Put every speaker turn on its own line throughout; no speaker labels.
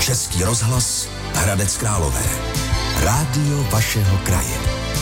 Český rozhlas Hradec Králové. Rádio vašeho kraje.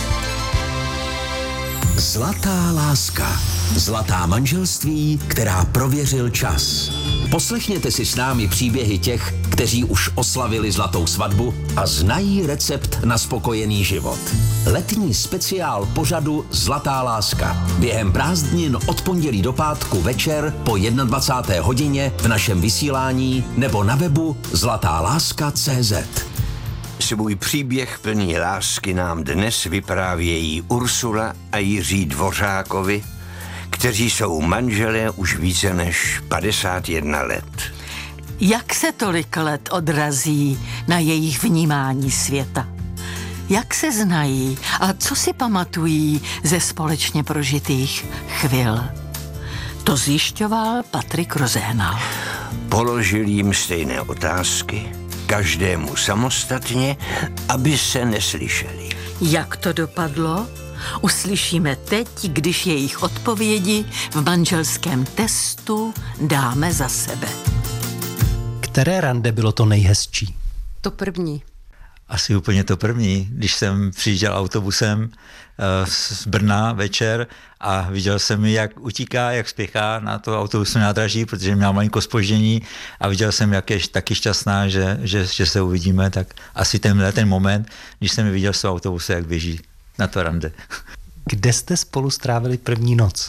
Zlatá láska. Zlatá manželství, která prověřil čas. Poslechněte si s námi příběhy těch, kteří už oslavili zlatou svatbu a znají recept na spokojený život. Letní speciál pořadu Zlatá láska. Během prázdnin od pondělí do pátku večer po 21. hodině v našem vysílání nebo na webu zlatáláska.cz.
Svůj příběh plný lásky nám dnes vyprávějí Ursula a Jiří Dvořákovi, kteří jsou manželé už více než 51 let.
Jak se tolik let odrazí na jejich vnímání světa? Jak se znají a co si pamatují ze společně prožitých chvil? To zjišťoval Patrik Rozehnal.
Položil jim stejné otázky, každému samostatně, aby se neslyšeli.
Jak to dopadlo? Uslyšíme teď, když jejich odpovědi v manželském testu dáme za sebe.
Které rande bylo to nejhezčí?
To první.
Asi úplně to první, když jsem přijížděl autobusem z Brna večer a viděl jsem, jak utíká, jak spěchá na to autobusové nádraží, protože měla malinko zpoždění a viděl jsem, jak je taky šťastná, že se uvidíme, tak asi ten moment, když jsem ji viděl z toho autobuse, jak běží na to rande.
Kde jste spolu strávili první noc?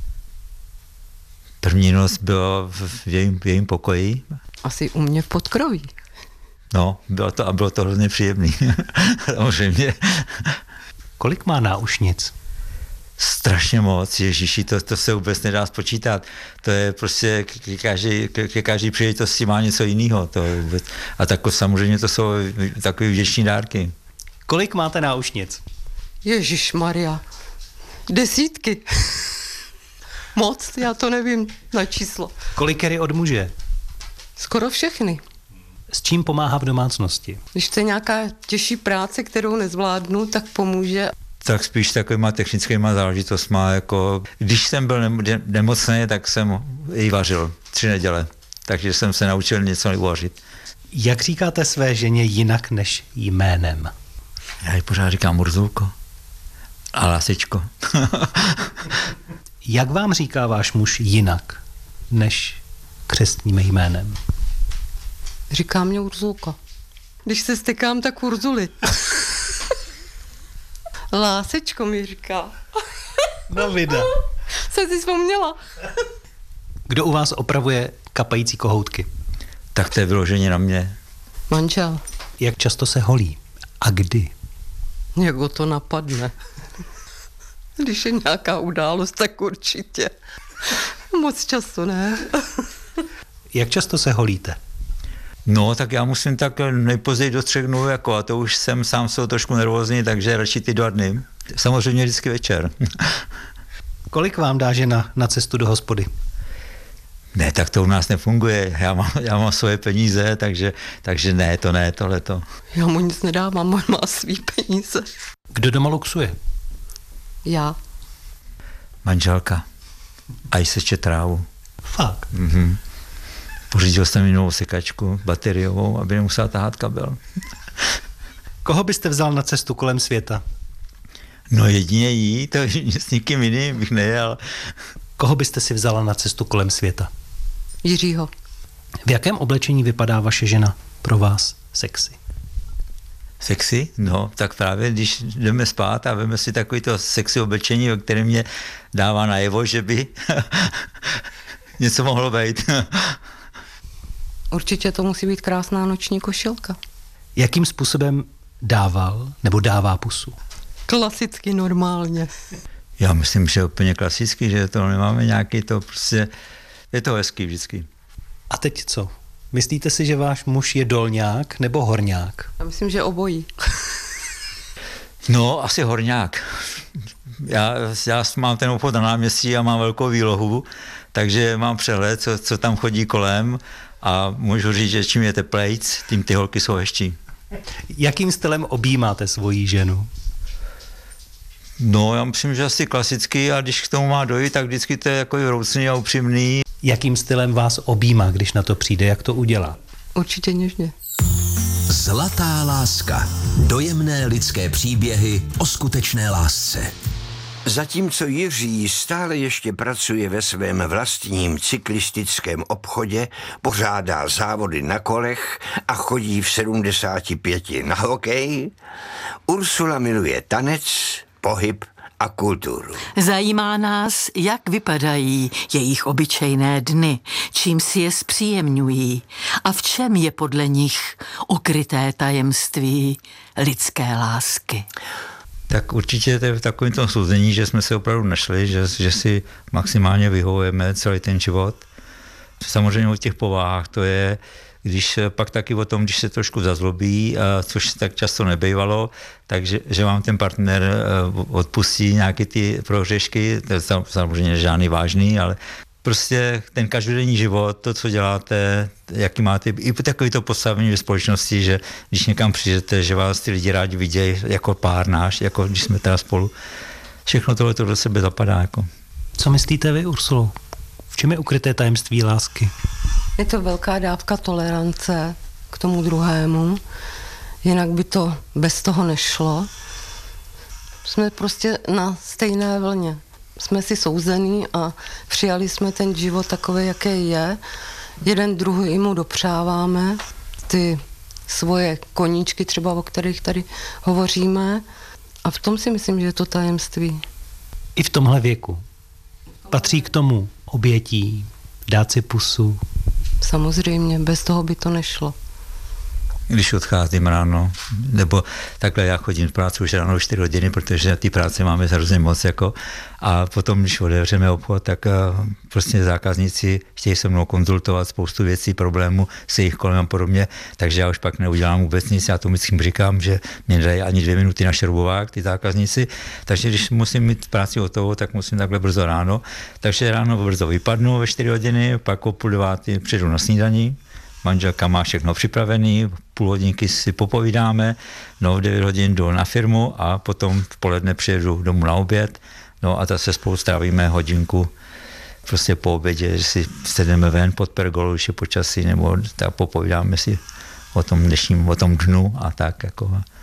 První noc bylo v jejím pokoji.
Asi u mě v podkroví.
No, bylo to hrozně příjemný. Samozřejmě.
Kolik má náušnic?
Strašně moc, ježiši, to se vůbec nedá spočítat. To je prostě, ke každý příležitosti má něco jiného. A tak samozřejmě to jsou takové vděční dárky.
Kolik máte náušnic?
Ježišmarja, desítky. Moc, já to nevím na číslo.
Kolikery od muže?
Skoro všechny.
S čím pomáhá v domácnosti?
Když to je nějaká těžší práce, kterou nezvládnu, tak pomůže.
Tak spíš takovýma technickýma záležitostma, jako když jsem byl nemocný, tak jsem jí vařil 3 neděle, takže jsem se naučil něco uvařit.
Jak říkáte své ženě jinak než jménem?
Já jí pořád říkám Urzulko a Lasičko.
Jak vám říká váš muž jinak než křestním jménem?
Říká mě Urzulka. Když se stykám, tak Urzuli. Lásečko mi říká.
No vida.
Jsem si vzpomněla.
Kdo u vás opravuje kapající kohoutky?
Tak to je vyloženě na mě.
Manžel.
Jak často se holí? A kdy?
Jak ho to napadne. Když je nějaká událost, tak určitě. Moc často ne.
Jak často se holíte?
No, tak já musím tak nejpozději do 3 dnů, jako, a to už jsem sám jsou trošku nervózní, takže radši ty 2 dny. Samozřejmě vždycky večer.
Kolik vám dá žena na cestu do hospody?
Ne, tak to u nás nefunguje. Já mám svoje peníze, takže ne, tohleto.
Já mu nic nedávám, on má svý peníze.
Kdo doma luxuje?
Já.
Manželka. A jí seče trávu.
Fakt?
Mhm. Pořídil jsem mi novou sekačku bateriovou, aby nemusela tahat kabel.
Koho byste vzal na cestu kolem světa?
No jedině jí, to s nikým jiným bych nejel.
Koho byste si vzala na cestu kolem světa?
Jiřího.
V jakém oblečení vypadá vaše žena pro vás sexy?
Sexy? No, tak právě když jdeme spát a veme si takovýto sexy oblečení, o kterém mě dává najevo, že by něco mohlo být.
Určitě to musí být krásná noční košilka.
Jakým způsobem dával nebo dává pusu?
Klasicky, normálně.
Já myslím, že úplně klasicky, že to nemáme nějaký to prostě, je to hezký vždycky.
A teď co? Myslíte si, že váš muž je dolňák nebo horňák?
Já myslím, že obojí.
No, asi horňák. Já mám ten obchod na náměstí a mám velkou výlohu, takže mám přehled, co tam chodí kolem a můžu říct, že čím je teplejc, tím ty holky jsou hezčí.
Jakým stylem objímáte svoji ženu?
No, já myslím, že asi klasicky a když k tomu má dojít, tak vždycky to je jako vroucný a upřímný.
Jakým stylem vás objímá, když na to přijde, jak to udělá?
Určitě něžně.
Zlatá láska. Dojemné lidské příběhy o skutečné lásce.
Zatímco Jiří stále ještě pracuje ve svém vlastním cyklistickém obchodě, pořádá závody na kolech a chodí v 75 na hokej, Ursula miluje tanec, pohyb a kulturu.
Zajímá nás, jak vypadají jejich obyčejné dny, čím si je zpříjemňují a v čem je podle nich ukryté tajemství lidské lásky.
Tak určitě to je v takovém tom souzení, že jsme se opravdu našli, že si maximálně vyhovujeme celý ten život. Samozřejmě o těch povahách to je, když pak taky o tom, když se trošku zazlobí, což tak často nebejvalo, takže že vám ten partner odpustí nějaké ty prohřešky, to je samozřejmě žádný vážný, ale prostě ten každodenní život, to, co děláte, jaký máte, i takový to postavení ve společnosti, že když někam přijdete, že vás ty lidi rádi vidějí jako pár náš, jako když jsme teda spolu, všechno tohle do sebe zapadá. Jako.
Co myslíte vy, Ursulo? V čem je ukryté tajemství lásky?
Je to velká dávka tolerance k tomu druhému, jinak by to bez toho nešlo. Jsme prostě na stejné vlně. Jsme si souzení a přijali jsme ten život takový, jaký je. Jeden druhý mu dopřáváme ty svoje koníčky, třeba o kterých tady hovoříme. A v tom si myslím, že je to tajemství.
I v tomhle věku patří k tomu obětí, dát si pusu.
Samozřejmě, bez toho by to nešlo.
Když odcházím ráno, nebo takhle já chodím v práci už ráno 4 hodiny, protože ty práce máme hrozně moc, jako, a potom, když otevřeme obchod, tak prostě zákazníci chtějí se mnou konzultovat spoustu věcí, problémů s jejich kolem a podobně, takže já už pak neudělám vůbec nic, já to vždycky říkám, že mě nedají ani 2 minuty na šroubovák ty zákazníci, takže když musím mít práci hotovou, tak musím takhle brzo ráno, takže ráno brzo vypadnu ve 4 hodiny, pak o 8:30 přijdu na snídaní. Manželka má všechno připravený, půl hodinky si popovídáme, v 9 hodin jdu na firmu a potom v poledne přijedu domů na oběd, a zase spolu strávíme hodinku prostě po obědě, že si sedneme ven pod pergolou, když je počasí, nebo tak popovídáme si o tom dnešním, o tom dnu a tak. Jako.